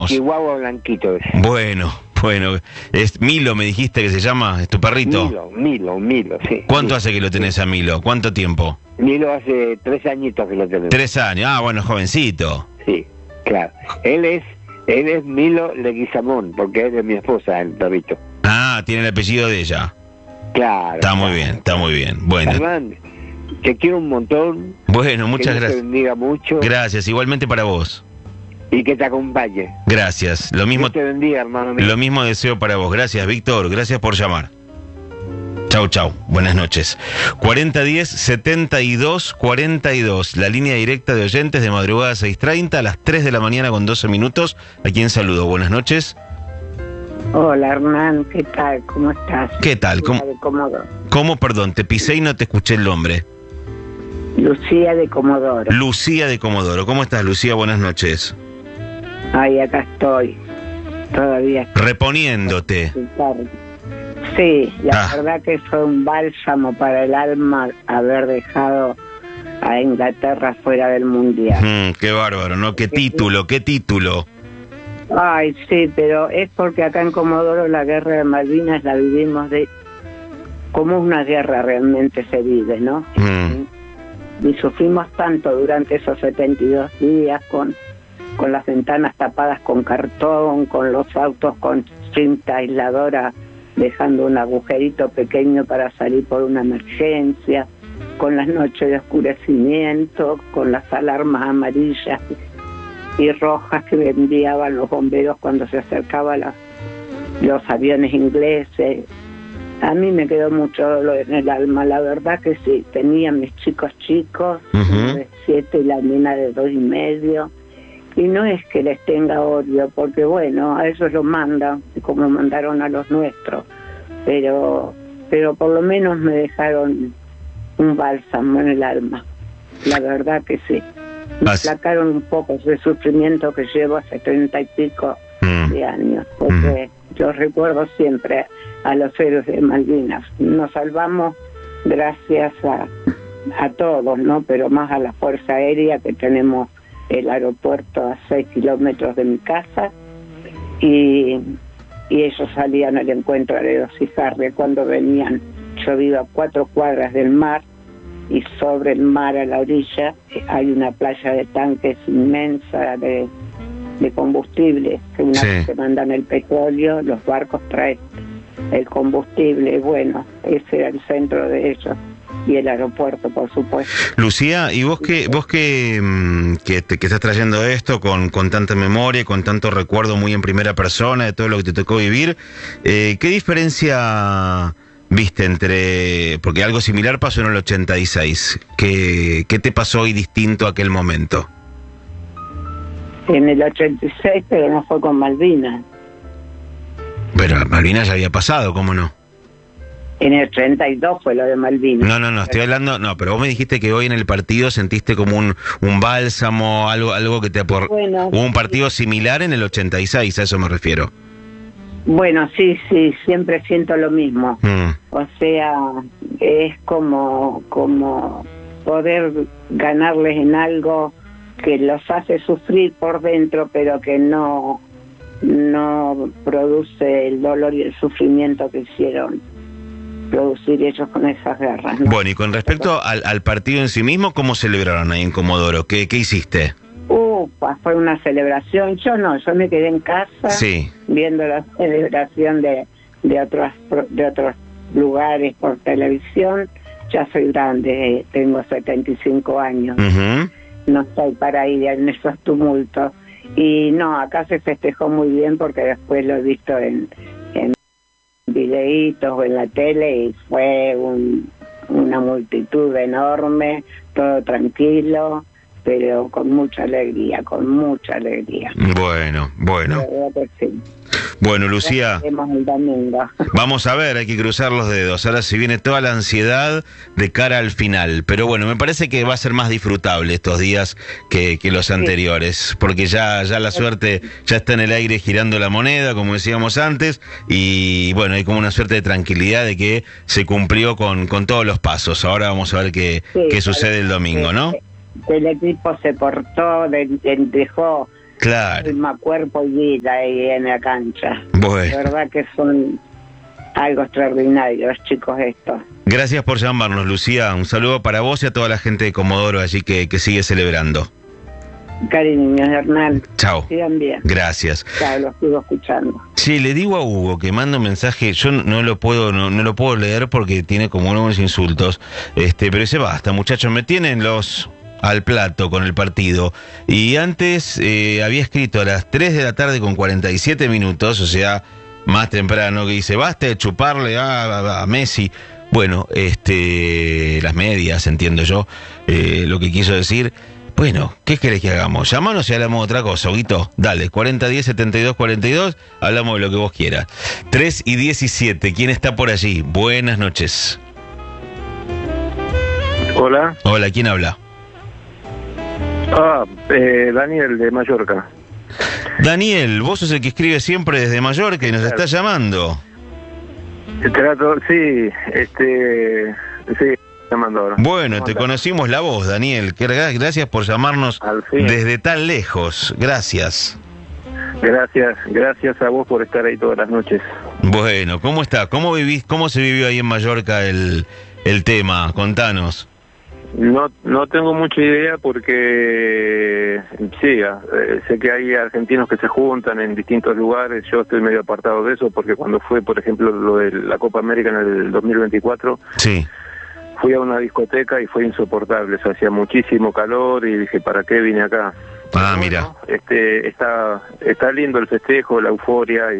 Chihuahua blanquito es. Bueno, es Milo, me dijiste que se llama, ¿es tu perrito? Milo, sí. ¿Cuánto sí, hace que lo tenés a Milo? ¿Cuánto tiempo? Milo hace 3 añitos que lo tenemos. 3 años, bueno, jovencito. Sí, claro. Él es Milo Leguizamón, porque es de mi esposa, el perrito. Tiene el apellido de ella. Claro. Está muy bien. Bueno. Hernán, te quiero un montón. Bueno, muchas gracias. Que te bendiga mucho. Gracias, igualmente para vos. Y que te acompañe. Gracias. Lo mismo. Dios te bendiga, hermano mío. Lo mismo deseo para vos. Gracias, Víctor. Gracias por llamar. Chau. Buenas noches. 4010-7242. La línea directa de oyentes de madrugada 6:30 a las 3 de la mañana con 12 minutos. ¿A quién saludo? Buenas noches. Hola, Hernán. ¿Qué tal? ¿Cómo estás? ¿Qué tal? Lucía de Comodoro. ¿Cómo? Perdón, te pisé y no te escuché el nombre. Lucía de Comodoro. Lucía de Comodoro. ¿Cómo estás, Lucía? Buenas noches. Ay, acá estoy. Todavía estoy. Reponiéndote. Sí, la verdad que fue un bálsamo para el alma haber dejado a Inglaterra fuera del Mundial. Qué bárbaro, ¿no? Qué título. Ay, sí, pero es porque acá en Comodoro la guerra de Malvinas la vivimos como una guerra realmente se vive, ¿no? Y sufrimos tanto durante esos 72 días con las ventanas tapadas con cartón, con los autos con cinta aisladora dejando un agujerito pequeño para salir por una emergencia, con las noches de oscurecimiento, con las alarmas amarillas y rojas que enviaban los bomberos cuando se acercaban los aviones ingleses. A mí me quedó mucho dolor en el alma, la verdad que sí. Tenía mis chicos, uno de 7 y la nena de 2 y medio. Y no es que les tenga odio, porque bueno, a ellos los mandan, como mandaron a los nuestros. Pero por lo menos me dejaron un bálsamo en el alma. La verdad que sí. Me aplacaron un poco ese sufrimiento que llevo hace 30 y pico de años, porque yo recuerdo siempre a los héroes de Malvinas. Nos salvamos gracias a todos, ¿no? Pero más a la Fuerza Aérea, que tenemos el aeropuerto a 6 kilómetros de mi casa, y ellos salían al encuentro de los Harry cuando venían. Yo vivo a 4 cuadras del mar, y sobre el mar a la orilla hay una playa de tanques inmensa de combustible, que una vez que mandan el petróleo, los barcos traen el combustible. Bueno, ese era el centro de ellos, y el aeropuerto, por supuesto. Lucía, ¿y vos que estás trayendo esto con tanta memoria, con tanto recuerdo muy en primera persona de todo lo que te tocó vivir, qué diferencia viste porque algo similar pasó en el 86, ¿qué te pasó hoy distinto a aquel momento? En el 86, pero no fue con Malvinas. Pero Malvinas ya había pasado, ¿cómo no? En el 32 fue lo de Malvinas. No, estoy hablando, pero vos me dijiste que hoy en el partido sentiste como un bálsamo, algo que te aportó. Bueno, hubo un partido similar en el 86, a eso me refiero. Bueno, sí, siempre siento lo mismo. O sea, es como poder ganarles en algo que los hace sufrir por dentro, pero que no produce el dolor y el sufrimiento que hicieron producir ellos con esas guerras, ¿no? Bueno, y con respecto al partido en sí mismo, ¿cómo celebraron ahí en Comodoro? ¿Qué hiciste? Fue una celebración. Yo me quedé en casa viendo la celebración de otros lugares por televisión. Ya soy grande, tengo 75 años. No estoy para ir en esos tumultos. Y no, acá se festejó muy bien, porque después lo he visto en videitos o en la tele, y fue una multitud enorme, todo tranquilo, pero con mucha alegría. Bueno. Bueno, Lucía, vamos a ver, hay que cruzar los dedos. Ahora se viene toda la ansiedad de cara al final, pero bueno, me parece que va a ser más disfrutable estos días que los anteriores, porque ya la suerte ya está en el aire girando la moneda, como decíamos antes, y bueno, hay como una suerte de tranquilidad de que se cumplió con todos los pasos. Ahora vamos a ver qué sucede el domingo, ¿no? El equipo se portó, dejó Claro. Alma, cuerpo y vida ahí en la cancha. Bueno. La verdad que son algo extraordinario los chicos estos. Gracias por llamarnos, Lucía. Un saludo para vos y a toda la gente de Comodoro allí que sigue celebrando. Cariños, Hernán. Chao. Sigan bien. Gracias. Chao, los sigo escuchando. Sí, le digo a Hugo que manda un mensaje, yo no lo puedo leer porque tiene como unos insultos, pero dice, basta muchachos, me tienen al plato con el partido. Y antes había escrito a las 3 de la tarde con 47 minutos, o sea, más temprano, que dice, basta de chuparle a Messi. Bueno, las medias, entiendo yo, lo que quiso decir. Bueno, ¿qué querés que hagamos? Llamanos y hablamos de otra cosa, Huguito. Dale, 4010-7242, hablamos de lo que vos quieras. 3:17, ¿quién está por allí? Buenas noches. Hola. Hola, ¿quién habla? Daniel de Mallorca. Daniel, vos sos el que escribe siempre desde Mallorca y nos está llamando. Sí, llamando ahora. Bueno, te conocimos la voz, Daniel. Gracias por llamarnos desde tan lejos. Gracias. Gracias a vos por estar ahí todas las noches. Bueno, ¿cómo está? ¿Cómo vivís? ¿Cómo se vivió ahí en Mallorca el tema? Contanos. No tengo mucha idea porque sé que hay argentinos que se juntan en distintos lugares. Yo estoy medio apartado de eso porque cuando fue, por ejemplo, lo de la Copa América en el 2024, sí, fui a una discoteca y fue insoportable. O sea, hacía muchísimo calor y dije, ¿para qué vine acá? Ah, mira. Está lindo el festejo, la euforia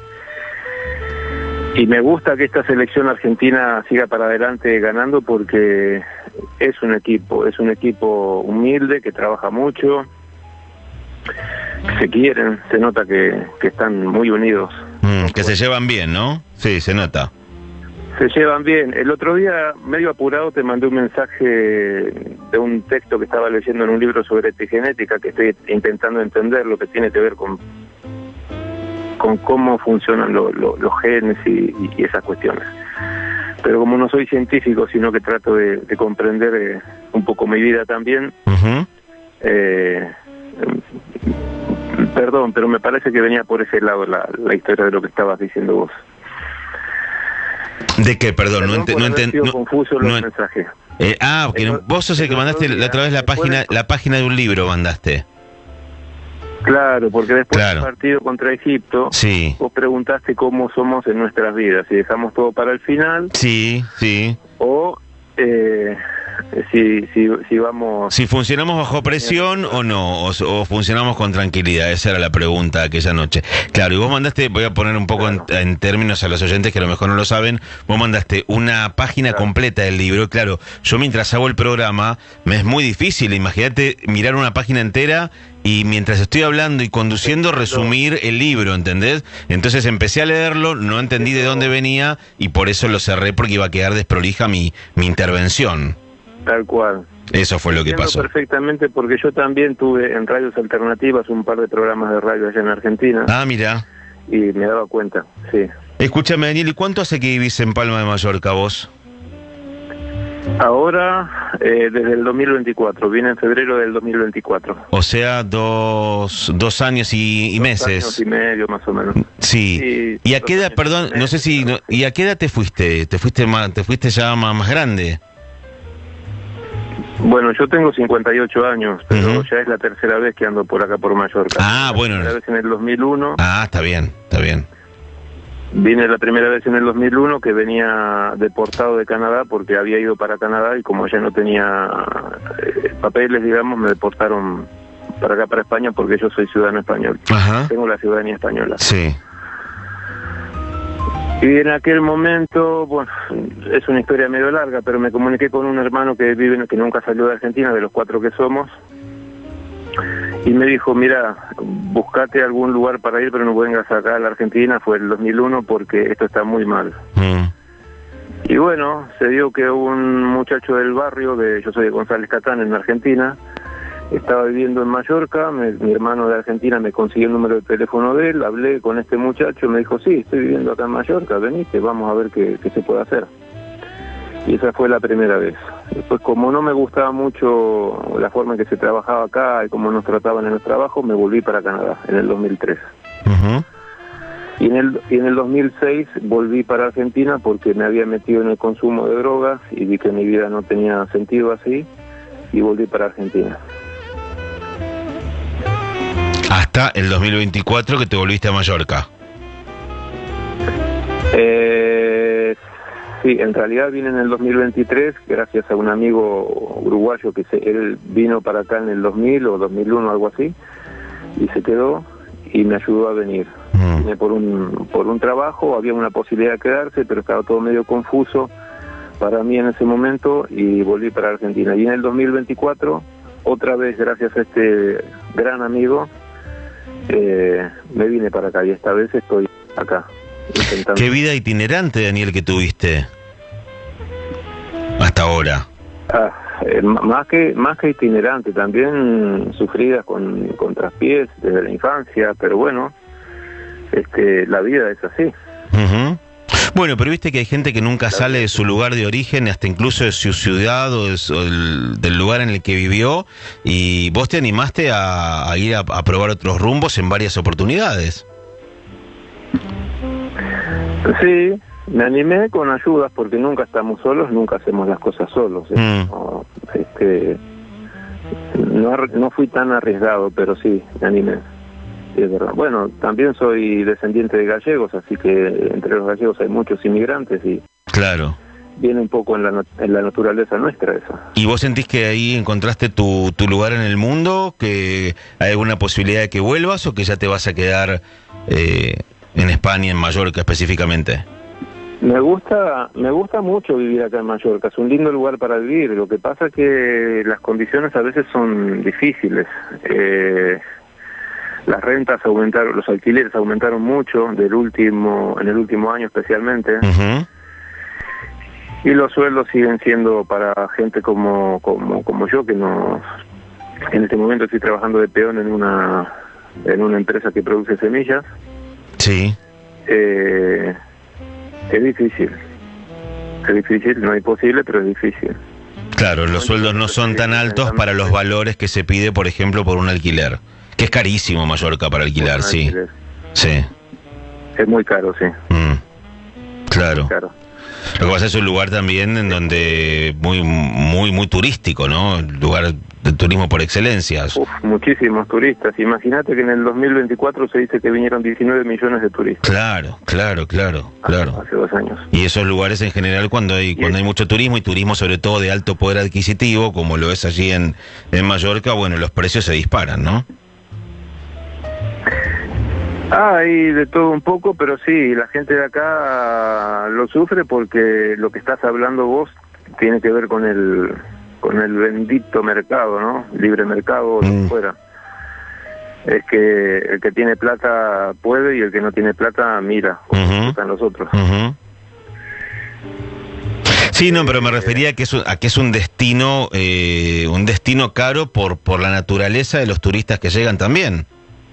y me gusta que esta selección argentina siga para adelante ganando porque es un equipo humilde que trabaja mucho, se quieren, se nota que están muy unidos. Que se llevan bien, ¿no? Sí, se nota. Se llevan bien. El otro día, medio apurado, te mandé un mensaje de un texto que estaba leyendo en un libro sobre epigenética, que estoy intentando entender lo que tiene que ver con cómo funcionan los genes y esas cuestiones. Pero como no soy científico, sino que trato de comprender un poco mi vida también, perdón, pero me parece que venía por ese lado la historia de lo que estabas diciendo vos. ¿De qué? Perdón, no entendí. Confuso los mensajes. Porque vos sos el que mandaste la otra vez la página de un libro mandaste. Claro, porque después del partido contra Egipto, sí, vos preguntaste cómo somos en nuestras vidas, si dejamos todo para el final, sí, o si vamos... Si funcionamos bajo presión o no, o funcionamos con tranquilidad. Esa era la pregunta aquella noche. Claro, y vos mandaste, voy a poner un poco en términos a los oyentes que a lo mejor no lo saben, vos mandaste una página completa del libro. Claro, yo mientras hago el programa, me es muy difícil, imagínate mirar una página entera y mientras estoy hablando y conduciendo resumir el libro, ¿entendés? Entonces empecé a leerlo, no entendí de dónde venía y por eso lo cerré porque iba a quedar desprolija mi intervención. Tal cual. Eso fue lo que pasó. Perfectamente, porque yo también tuve en radios alternativas un par de programas de radio allá en Argentina. Ah, mira. Y me daba cuenta, sí. Escúchame, Daniel, ¿y cuánto hace que vivís en Palma de Mallorca vos? Ahora, desde el 2024, vine en febrero del 2024. O sea, dos años y meses. 2 años y medio, más o menos. Sí. ¿Y a qué edad, perdón, no sé si, ¿y a qué edad te fuiste? ¿Te fuiste ya más grande? Bueno, yo tengo 58 años, pero ya es la tercera vez que ando por acá por Mallorca. Ah, bueno. La primera vez en el 2001. Ah, está bien. Vine la primera vez en el 2001, que venía deportado de Canadá porque había ido para Canadá y como ya no tenía papeles, digamos, me deportaron para acá, para España, porque yo soy ciudadano español. Ajá. Tengo la ciudadanía española. Sí. Y en aquel momento, bueno, es una historia medio larga, pero me comuniqué con un hermano que nunca salió de Argentina, de los 4 que somos, y me dijo, mira, buscate algún lugar para ir, pero no vengas acá a la Argentina. Fue el 2001 porque esto está muy mal. Y bueno, se dio que un muchacho del barrio, yo soy de González Catán, en Argentina, estaba viviendo en Mallorca, mi hermano de Argentina me consiguió el número de teléfono de él, hablé con este muchacho, me dijo, sí, estoy viviendo acá en Mallorca, venite, vamos a ver qué se puede hacer. Y esa fue la primera vez. Después, como no me gustaba mucho la forma en que se trabajaba acá y cómo nos trataban en los trabajos, me volví para Canadá en el 2003. Uh-huh. Y en el 2006 volví para Argentina porque me había metido en el consumo de drogas y vi que mi vida no tenía sentido así, y volví para Argentina. Hasta el 2024 que te volviste a Mallorca. Sí, en realidad vine en el 2023 gracias a un amigo uruguayo que él vino para acá en el 2000 o 2001, algo así, y se quedó y me ayudó a venir. Vine por un trabajo, había una posibilidad de quedarse, pero estaba todo medio confuso para mí en ese momento, y volví para Argentina. Y en el 2024, otra vez gracias a este gran amigo, me vine para acá, y esta vez estoy acá intentando. ¿Qué vida itinerante, Daniel, que tuviste hasta ahora? Más que itinerante, también sufridas con traspiés desde la infancia, pero bueno, la vida es así. Uh-huh. Bueno, pero viste que hay gente que nunca sale de su lugar de origen, hasta incluso de su ciudad o del lugar en el que vivió, y vos te animaste a ir a probar otros rumbos en varias oportunidades. Sí, me animé con ayudas, porque nunca estamos solos, nunca hacemos las cosas solos. No fui tan arriesgado, pero sí, me animé. Sí, es verdad. Bueno, también soy descendiente de gallegos, así que entre los gallegos hay muchos inmigrantes y claro, viene un poco en la naturaleza nuestra eso. ¿Y vos sentís que ahí encontraste tu lugar en el mundo? ¿Que hay alguna posibilidad de que vuelvas o que ya te vas a quedar en España, en Mallorca específicamente? Me gusta mucho vivir acá en Mallorca, es un lindo lugar para vivir. Lo que pasa es que las condiciones a veces son difíciles. Las rentas aumentaron, los alquileres aumentaron mucho en el último año especialmente. Uh-huh. Y los sueldos siguen siendo para gente como yo, que no, en este momento estoy trabajando de peón en una empresa que produce semillas. Sí. Es difícil, no es imposible, pero es difícil. Claro, los sueldos no son tan altos para los valores que se pide, por ejemplo, por un alquiler. Que es carísimo Mallorca para alquilar, sí. Alquiler. Sí. Es muy caro, sí. Claro. Muy caro. Lo que pasa es un lugar también en donde muy turístico, ¿no? Lugar de turismo por excelencia. Muchísimos turistas. Imagínate que en el 2024 se dice que vinieron 19 millones de turistas. Claro. Hace 2 años. Y esos lugares en general cuando hay mucho turismo, y turismo sobre todo de alto poder adquisitivo, como lo es allí en Mallorca, bueno, los precios se disparan, ¿no? Hay de todo un poco, pero sí, la gente de acá lo sufre porque lo que estás hablando vos tiene que ver con el bendito mercado, ¿no? Libre mercado de fuera. Es que el que tiene plata puede, y el que no tiene plata mira cómo están los otros. Uh-huh. Sí, no, pero me refería a que es un destino caro por la naturaleza de los turistas que llegan también.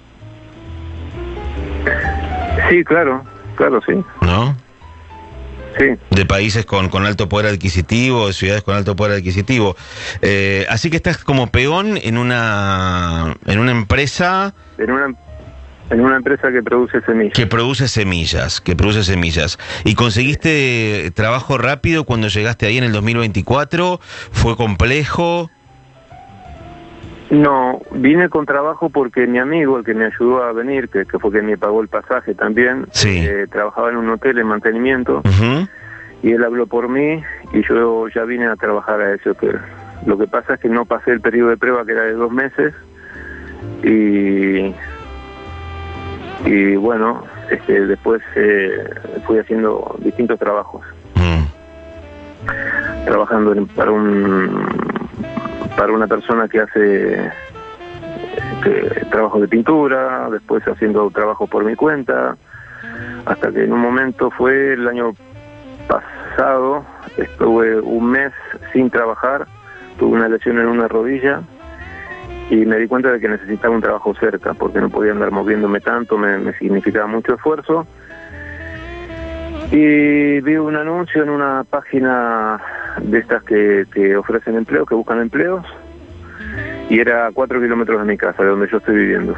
Sí, claro, sí. ¿No? Sí. De países con alto poder adquisitivo, de ciudades con alto poder adquisitivo. Así que estás como peón en una empresa... En una empresa que produce semillas. Que produce semillas. ¿Y conseguiste trabajo rápido cuando llegaste ahí en el 2024? ¿Fue complejo? No, vine con trabajo porque mi amigo, el que me ayudó a venir, que fue quien me pagó el pasaje también, sí. Trabajaba en un hotel en mantenimiento, uh-huh. Y él habló por mí y yo ya vine a trabajar a ese hotel. Lo que pasa es que no pasé el periodo de prueba, que era de 2 meses, y bueno, después fui haciendo distintos trabajos. Trabajando para una persona que hace trabajo de pintura, después haciendo trabajo por mi cuenta, hasta que en un momento fue el año pasado, estuve 1 mes sin trabajar, tuve una lesión en una rodilla y me di cuenta de que necesitaba un trabajo cerca, porque no podía andar moviéndome tanto, me significaba mucho esfuerzo. Y vi un anuncio en una página de estas que ofrecen empleo, que buscan empleos, y era a 4 kilómetros de mi casa, de donde yo estoy viviendo.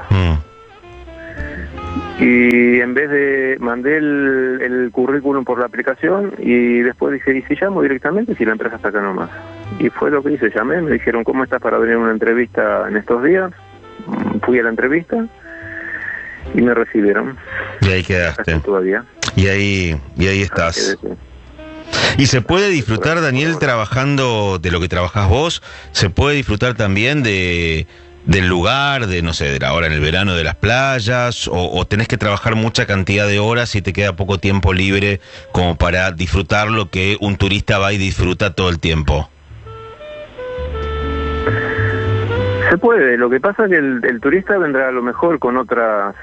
Y en vez de, mandé el currículum por la aplicación y después dije, ¿y si llamo directamente si la empresa está acá nomás? Y fue lo que hice, llamé, me dijeron, ¿cómo estás para venir a una entrevista en estos días? Fui a la entrevista y me recibieron. Y ahí quedaste. Todavía. Y ahí estás. ¿Y se puede disfrutar, Daniel, trabajando de lo que trabajás vos? ¿Se puede disfrutar también del lugar, de no sé, de la hora en el verano de las playas? ¿O tenés que trabajar mucha cantidad de horas y te queda poco tiempo libre como para disfrutar lo que un turista va y disfruta todo el tiempo? Se puede, lo que pasa es que el turista vendrá a lo mejor con otra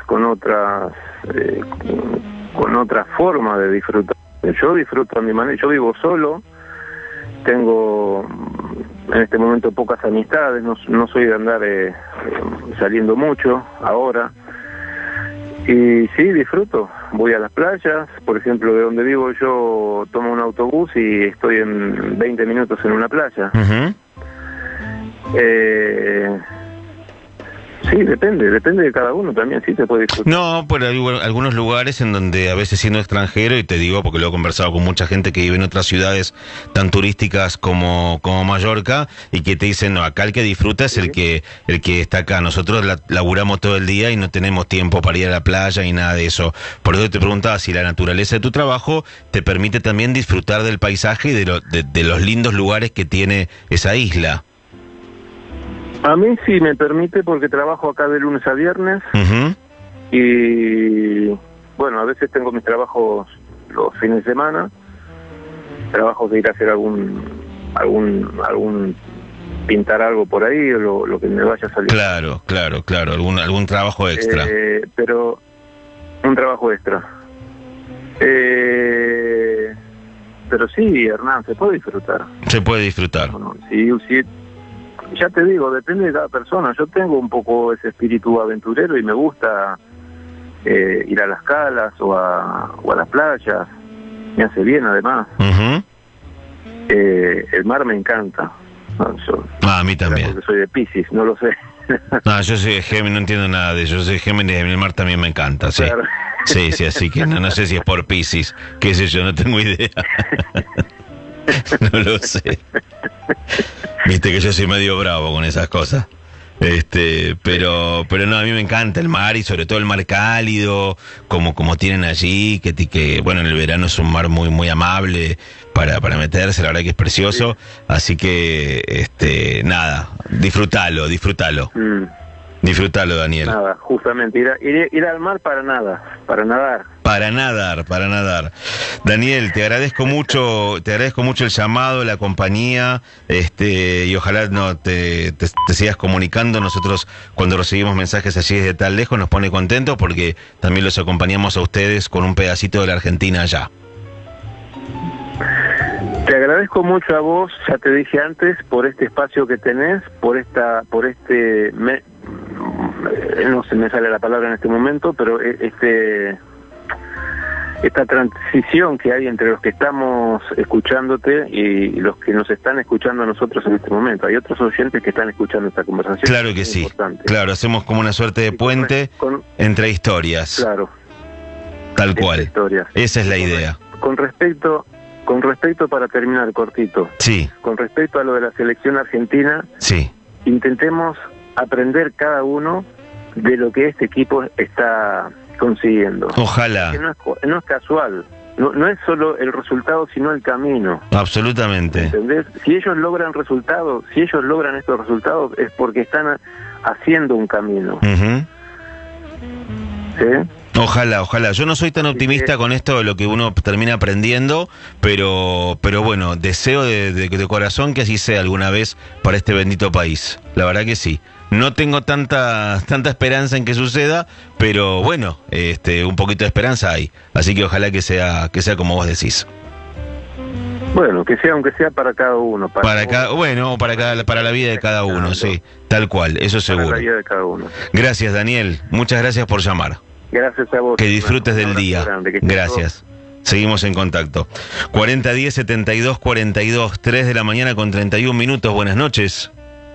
forma de disfrutar. Yo disfruto a mi manera, yo vivo solo, tengo en este momento pocas amistades, no soy de andar saliendo mucho ahora, y sí, disfruto, voy a las playas, por ejemplo, de donde vivo yo tomo un autobús y estoy en 20 minutos en una playa. Uh-huh. Sí, depende de cada uno también, sí se puede disfrutar. No, pero hay algunos lugares en donde a veces siendo extranjero, y te digo porque lo he conversado con mucha gente que vive en otras ciudades tan turísticas como Mallorca, y que te dicen, no, acá el que disfruta es el que está acá. Nosotros laburamos todo el día y no tenemos tiempo para ir a la playa y nada de eso. Por eso te preguntaba si la naturaleza de tu trabajo te permite también disfrutar del paisaje y de los lindos lugares que tiene esa isla. A mí sí me permite porque trabajo acá de lunes a viernes. Uh-huh. Y bueno, a veces tengo mis trabajos los fines de semana, trabajos de ir a hacer algún pintar algo por ahí o lo que me vaya a salir. Claro, algún trabajo extra. Pero un trabajo extra. Pero sí, Hernán, se puede disfrutar. Se puede disfrutar. No, sí, ya te digo, depende de cada persona. Yo tengo un poco ese espíritu aventurero y me gusta ir a las calas o a las playas. Me hace bien, además. Uh-huh. El mar me encanta. No, a mí también. Porque soy de Piscis, no lo sé. No, yo soy de Géminis, no entiendo nada de eso. Yo soy de Géminis y el mar también me encanta, sí. Claro. Sí, así que no sé si es por Piscis, qué sé yo, no tengo idea. No lo sé. Viste que yo soy medio bravo con esas cosas. Pero no, a mí me encanta el mar y sobre todo el mar cálido, como tienen allí, que bueno, en el verano es un mar muy, muy amable para meterse, la verdad que es precioso. Así que, nada, disfrútalo. Disfrútalo, Daniel. Nada, justamente, ir al mar para nadar. Para nadar. Daniel, te agradezco mucho el llamado, la compañía, y ojalá te sigas comunicando. Nosotros, cuando recibimos mensajes allí desde tan lejos, nos pone contentos porque también los acompañamos a ustedes con un pedacito de la Argentina allá. Te agradezco mucho a vos, ya te dije antes, por este espacio que tenés, no se me sale la palabra en este momento, pero esta transición que hay entre los que estamos escuchándote y los que nos están escuchando a nosotros en este momento. Hay otros oyentes que están escuchando esta conversación. Claro que sí, claro, hacemos como una suerte de puente entre historias. Claro. Tal cual, esa es la idea. Con respecto, para terminar cortito, sí. Con respecto a lo de la selección argentina, sí. Intentemos aprender cada uno de lo que este equipo está consiguiendo. Ojalá. Que no es casual, no es solo el resultado, sino el camino. Absolutamente. ¿Entendés? Si ellos logran estos resultados es porque están haciendo un camino. Uh-huh. ¿Sí? Ojalá. Yo no soy tan optimista con esto de lo que uno termina aprendiendo, pero bueno, deseo de corazón que así sea alguna vez para este bendito país. La verdad que sí. No tengo tanta esperanza en que suceda, pero bueno, un poquito de esperanza hay. Así que ojalá que sea como vos decís. Bueno, que sea, aunque sea para cada uno. Para la vida de cada uno, sí. Tal cual, eso seguro. Para la vida de cada uno. Gracias, Daniel. Muchas gracias por llamar. Gracias a vos. Que disfrutes del día. Gracias. Seguimos en contacto. 4010-7242, 3 de la mañana con 31 minutos. Buenas noches.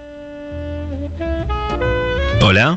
Hola.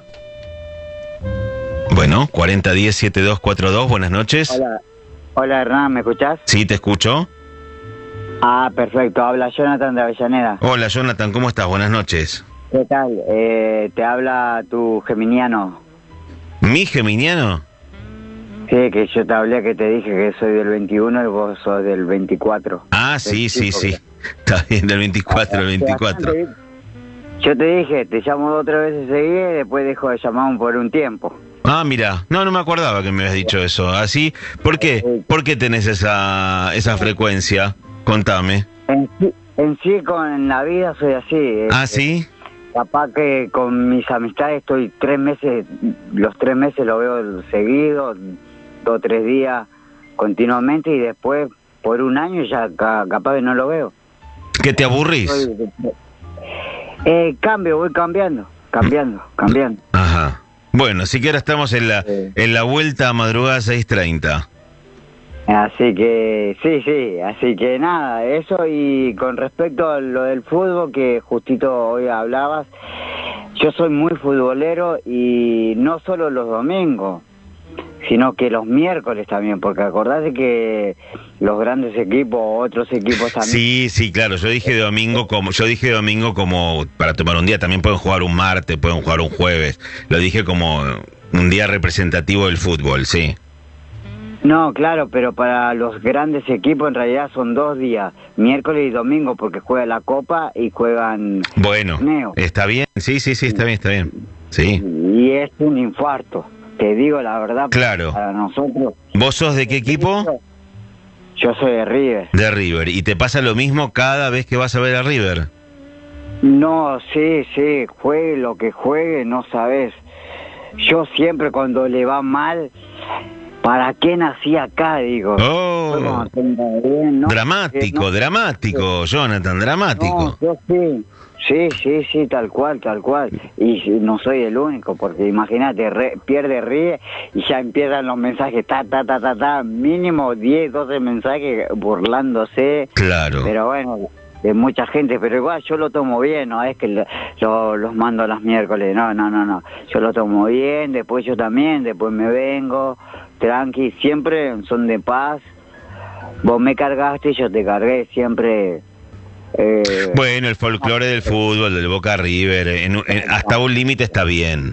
Bueno, 4010-7242, buenas noches. Hola Hernán, ¿me escuchás? Sí, te escucho. Ah, perfecto, habla Jonathan de Avellaneda. Hola Jonathan, ¿cómo estás? Buenas noches. ¿Qué tal? Te habla tu geminiano. ¿Mi geminiano? Sí, que yo te hablé, que te dije que soy del 21 y vos sos del 24. Ah, sí. Está bien, del 24, el 24. Yo te dije, te llamo 2 o 3 veces seguidas y después dejo de llamar por un tiempo. Ah, mira, no me acordaba que me habías dicho eso. ¿Así? ¿Por qué? ¿Por qué tenés esa frecuencia? Contame. En sí, con la vida soy así. ¿Ah, sí? Capaz que con mis amistades estoy 3 meses, los 3 meses lo veo seguido, 2 o 3 días continuamente y después por un año ya capaz que no lo veo. ¿Que te aburrís? Voy cambiando. Ajá. Bueno, así que ahora estamos en la vuelta a madrugada 6:30. Así que, sí, así que nada, eso. Y con respecto a lo del fútbol que justito hoy hablabas, yo soy muy futbolero y no solo los domingos, sino que los miércoles también, porque acordate que los grandes equipos, otros equipos también. Sí, claro, yo dije domingo como para tomar un día, también pueden jugar un martes, pueden jugar un jueves, lo dije como un día representativo del fútbol, sí. No, claro, pero para los grandes equipos en realidad son 2 días, miércoles y domingo, porque juega la Copa y juegan... Bueno, torneo. Está bien, sí, está bien, sí. Y es un infarto, te digo la verdad. Claro. Para nosotros... ¿Vos sos de qué equipo? Yo soy de River. De River. ¿Y te pasa lo mismo cada vez que vas a ver a River? No, sí, juegue lo que juegue, no sabes. Yo siempre cuando le va mal... ¿Para qué nací acá? Digo. Oh, bien, ¿no? Dramático, Jonathan, dramático. No, yo sí, tal cual. Y no soy el único, porque imagínate, pierde Ríe y ya empiezan los mensajes, mínimo 10, 12 mensajes burlándose. Claro. Pero bueno, de mucha gente, pero igual yo lo tomo bien, no es que los mando a los miércoles, no. Yo lo tomo bien, después yo también, después me vengo... Tranqui, siempre son de paz. Vos me cargaste, yo te cargué, siempre. Bueno, el folclore del fútbol, del Boca River, hasta un límite está bien.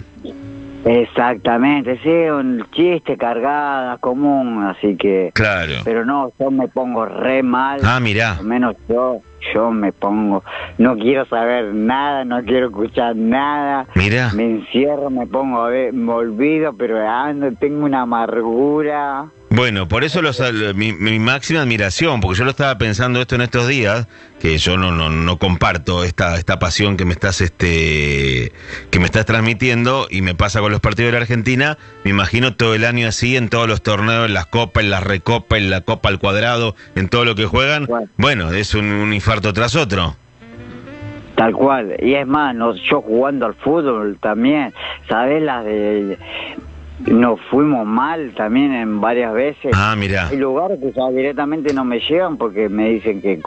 Exactamente, sí, un chiste cargada, común, así que... Claro. Pero no, yo me pongo re mal. Ah, mirá. Al menos yo me pongo... No quiero saber nada, no quiero escuchar nada. Mirá. Me encierro, me pongo a ver, me olvido, pero tengo una amargura... Bueno, por eso mi máxima admiración, porque yo lo estaba pensando esto en estos días, que yo no comparto esta pasión que me estás transmitiendo, y me pasa con los partidos de la Argentina. Me imagino todo el año así, en todos los torneos, en las copas, en las recopas, en la Copa al Cuadrado, en todo lo que juegan. Bueno, es un infarto tras otro. Tal cual, y es más, yo jugando al fútbol también, ¿sabés? Nos fuimos mal también en varias veces. Ah, mira. Hay lugares que ya directamente no me llevan porque me dicen que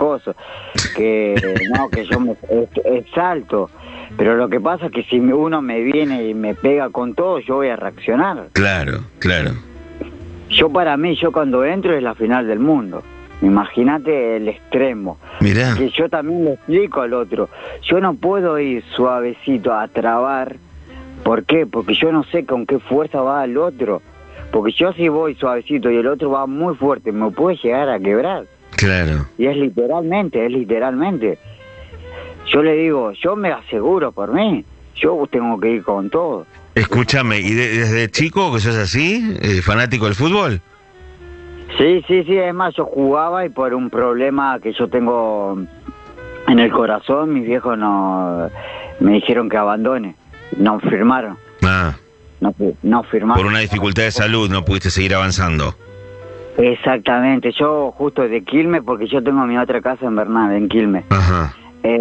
yo me exalto. Pero lo que pasa es que si uno me viene y me pega con todo, yo voy a reaccionar. Claro. Yo cuando entro es la final del mundo. Imagínate el extremo. Mirá. Que yo también le explico al otro. Yo no puedo ir suavecito a trabar. ¿Por qué? Porque yo no sé con qué fuerza va el otro. Porque yo si voy suavecito y el otro va muy fuerte, me puede llegar a quebrar. Claro. Y es literalmente. Yo le digo, yo me aseguro por mí. Yo tengo que ir con todo. Escúchame, ¿y desde chico que sos así? ¿Fanático del fútbol? Sí, es más, yo jugaba y por un problema que yo tengo en el corazón, mis viejos me dijeron que abandone. No firmaron. No firmaron. Por una dificultad de salud no pudiste seguir avanzando. Exactamente. Yo justo de Quilmes, porque yo tengo mi otra casa en Bernal, en Quilmes. Ajá.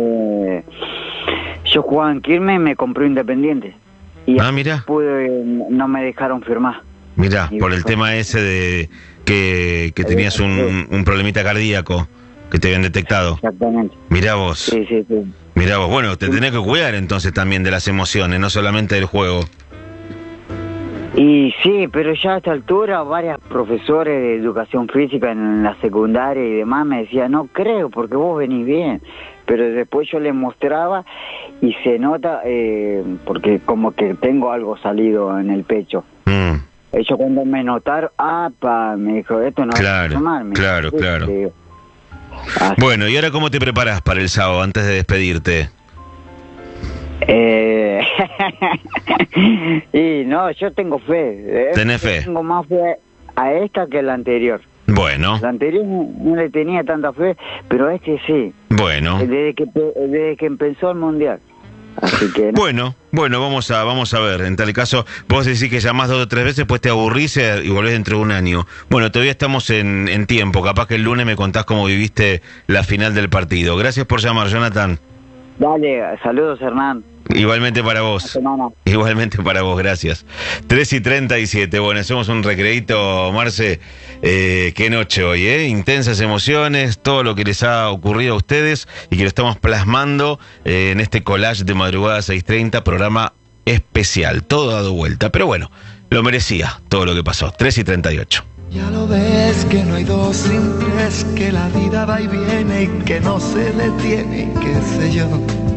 Yo jugaba en Quilmes y me compré Independiente. Y mirá. no me dejaron firmar. Mirá, por el tema ese de que tenías un problemita cardíaco que te habían detectado. Exactamente. Mirá vos. Sí. Mirá vos. Bueno, te tenés que cuidar entonces también de las emociones, no solamente del juego. Y sí, pero ya a esta altura varios profesores de educación física en la secundaria y demás me decían, no creo, porque vos venís bien. Pero después yo les mostraba y se nota, porque como que tengo algo salido en el pecho. Ellos cuando me notaron, me dijo, esto no claro, es normal. Claro. Bueno, ¿y ahora cómo te preparás para el sábado antes de despedirte? Y no, yo tengo fe. ¿Tenés fe? Tengo más fe a esta que a la anterior. Bueno. La anterior no le tenía tanta fe, pero sí. Bueno. Desde que empezó el Mundial. Así que... Bueno, vamos a ver. En tal caso, vos decís que llamás 2 o 3 veces, pues te aburrís y volvés dentro de un año. Bueno, todavía estamos en tiempo. Capaz que el lunes me contás cómo viviste la final del partido. Gracias por llamar, Jonathan. Dale, saludos, Hernán. Igualmente para vos. Igualmente para vos, gracias. 3:37. Bueno, hacemos un recreíto, Marce. Qué noche hoy, intensas emociones, todo lo que les ha ocurrido a ustedes y que lo estamos plasmando en este collage de Madrugada 6:30, programa especial, todo dado vuelta. Pero bueno, lo merecía todo lo que pasó. 3:38. Ya lo ves que no hay 2 sin 3, que la vida va y viene y que no se detiene, qué sé yo.